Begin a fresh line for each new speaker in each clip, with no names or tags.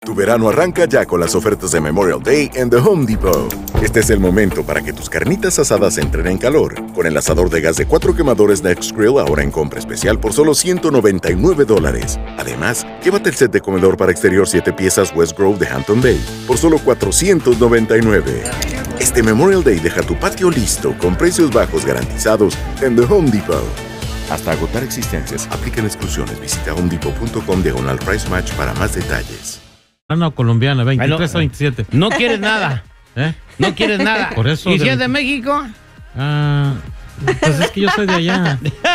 Tu verano arranca ya con las ofertas de Memorial Day en The Home Depot. Este es el momento para que tus carnitas asadas entren en calor. Con el asador de gas de 4 quemadores Next Grill ahora en compra especial por solo $199. Además, llévate el set de comedor para exterior 7 piezas West Grove de Hampton Bay por solo $499. Este Memorial Day deja tu patio listo con precios bajos garantizados en The Home Depot. Hasta agotar existencias, aplican exclusiones. Visita homedepot.com/price match para más detalles.
No, colombiana, 23 a 27.
No quieres nada. No quieres nada.
Por eso.
¿Y si es de México?
Pues es que yo soy de allá.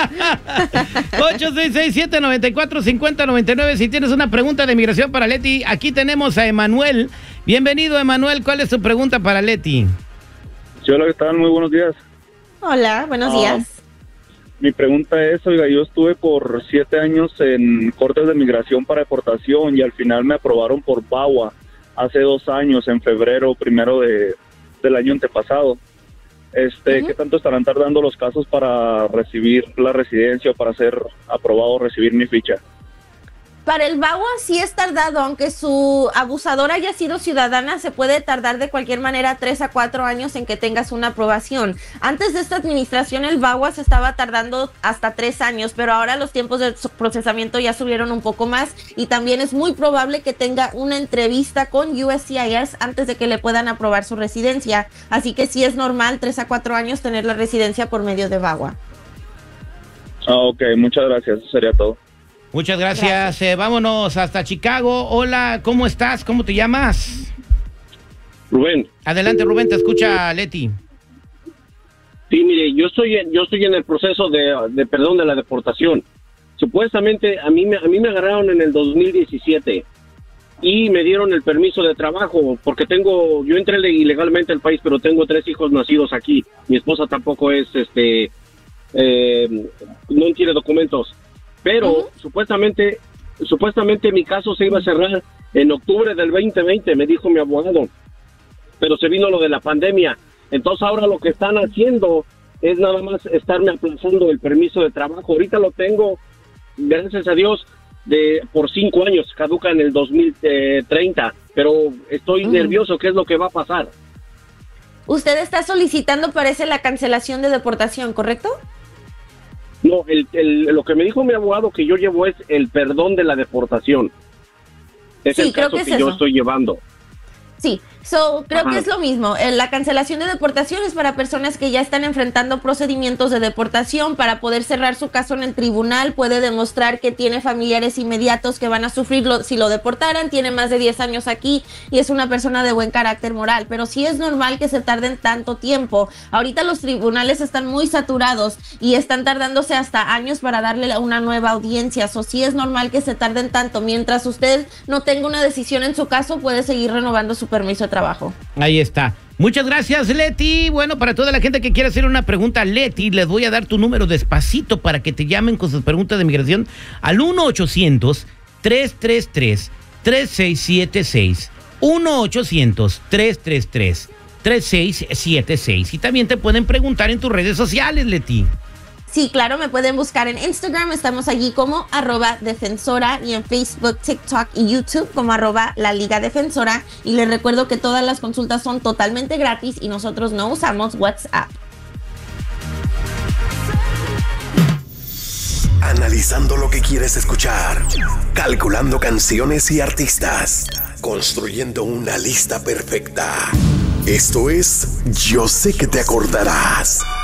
866-794-5099. Si tienes una pregunta de migración para Leti, aquí tenemos a Emanuel. Bienvenido, Emanuel. ¿Cuál es tu pregunta para Leti?
Sí, hola, ¿qué tal? Muy buenos días.
Hola, buenos días.
Mi pregunta es, oiga, yo estuve por 7 años en cortes de migración para deportación y al final me aprobaron por VAWA hace 2 años, en febrero primero del año antepasado. ¿Qué tanto estarán tardando los casos para recibir la residencia o para ser aprobado o recibir mi ficha?
Para el VAWA sí es tardado, aunque su abusador haya sido ciudadana, se puede tardar de cualquier manera 3 a 4 años en que tengas una aprobación. Antes de esta administración el VAWA se estaba tardando hasta 3 años, pero ahora los tiempos de procesamiento ya subieron un poco más y también es muy probable que tenga una entrevista con USCIS antes de que le puedan aprobar su residencia. Así que sí es normal 3 a 4 años tener la residencia por medio de VAWA.
Ok, muchas gracias, eso sería todo.
Muchas gracias. Vámonos hasta Chicago. Hola, ¿cómo estás? ¿Cómo te llamas?
Rubén.
Adelante, Rubén, te escucha Leti.
Sí, mire, yo estoy en el proceso de perdón de la deportación. Supuestamente a mí me agarraron en el 2017 y me dieron el permiso de trabajo porque yo entré ilegalmente al país, pero tengo 3 hijos nacidos aquí. Mi esposa tampoco es, no tiene documentos. Pero supuestamente mi caso se iba a cerrar en octubre del 2020, me dijo mi abogado. Pero se vino lo de la pandemia. Entonces ahora lo que están haciendo es nada más estarme aplazando el permiso de trabajo. Ahorita lo tengo, gracias a Dios, por 5 años, caduca en el 2030. Pero estoy nervioso, ¿qué es lo que va a pasar?
Usted está solicitando, parece, la cancelación de deportación, ¿correcto?
No, lo que me dijo mi abogado que yo llevo es el perdón de la deportación. Es el caso que yo estoy llevando.
Sí, creo que es lo mismo. La cancelación de deportación es para personas que ya están enfrentando procedimientos de deportación. Para poder cerrar su caso en el tribunal, puede demostrar que tiene familiares inmediatos que van a sufrirlo si lo deportaran, tiene más de 10 años aquí y es una persona de buen carácter moral. Pero sí es normal que se tarden tanto tiempo. Ahorita los tribunales están muy saturados y están tardándose hasta años para darle una nueva audiencia. Sí es normal que se tarden tanto. Mientras usted no tenga una decisión en su caso, puede seguir renovando su permiso de trabajo.
Ahí está. Muchas gracias, Leti. Bueno, para toda la gente que quiera hacer una pregunta a Leti, les voy a dar tu número despacito para que te llamen con sus preguntas de migración al 1-800-333-3676. 1-800-333-3676. Y también te pueden preguntar en tus redes sociales, Leti.
Sí, claro, me pueden buscar en Instagram, estamos allí como @defensora y en Facebook, TikTok y YouTube como @la Liga Defensora. Y les recuerdo que todas las consultas son totalmente gratis y nosotros no usamos WhatsApp.
Analizando lo que quieres escuchar, calculando canciones y artistas, construyendo una lista perfecta. Esto es Yo Sé Que Te Acordarás.